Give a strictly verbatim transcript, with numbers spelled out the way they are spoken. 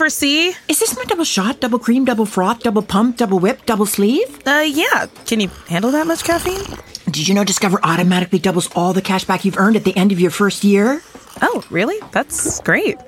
for C? Is this my double shot, double cream, double froth, double pump, double whip, double sleeve? Uh, yeah. Can you handle that much caffeine? Did you know Discover automatically doubles all the cash back you've earned at the end of your first year? Oh, really? That's great.